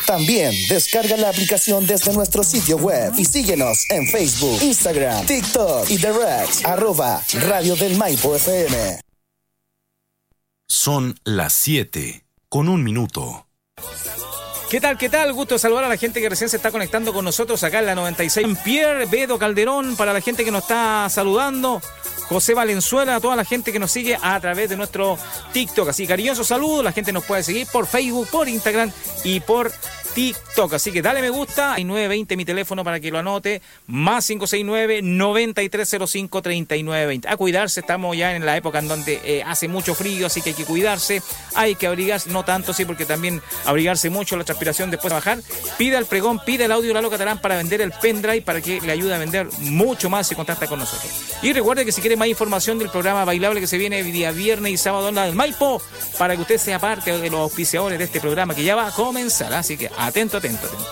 También descarga la aplicación desde nuestro sitio web y síguenos en Facebook, Instagram, TikTok y Direct, @Radio del Maipo FM. Son las 7:01. ¿Qué tal? ¿Qué tal? Gusto de saludar a la gente que recién se está conectando con nosotros acá en la 96. Pierre Bedo Calderón, para la gente que nos está saludando. José Valenzuela, a toda la gente que nos sigue a través de nuestro TikTok. Así, cariñoso saludo. La gente nos puede seguir por Facebook, por Instagram y por TikTok. Así que dale me gusta. Hay 920 mi teléfono para que lo anote. Más 569-9305-3920. A cuidarse. Estamos ya en la época en donde hace mucho frío, así que hay que cuidarse. Hay que abrigarse, no tanto, sí, porque también abrigarse mucho, la transpiración después de bajar. Pida el pregón, pida el audio Lalo Catalán para vender el pendrive, para que le ayude a vender mucho más y contacta con nosotros. Y recuerde que si quiere más información del programa bailable que se viene día viernes y sábado en la del Maipo, para que usted sea parte de los auspiciadores de este programa que ya va a comenzar. Así que atento.